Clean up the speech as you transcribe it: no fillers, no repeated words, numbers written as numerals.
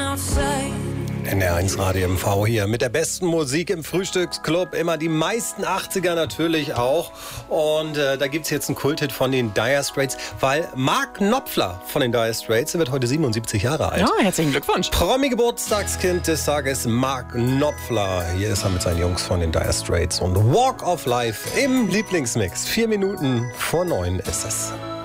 NR1 Radio MV hier mit der besten Musik im Frühstücksclub. Immer die meisten 80er natürlich auch. Und da gibt es jetzt einen Kulthit von den Dire Straits, weil Mark Knopfler von den Dire Straits, der wird heute 77 Jahre alt. Ja, herzlichen Glückwunsch. Promi-Geburtstagskind des Tages, Mark Knopfler. Hier ist er mit seinen Jungs von den Dire Straits und Walk of Life im Lieblingsmix. 4 Minuten vor 9 ist es.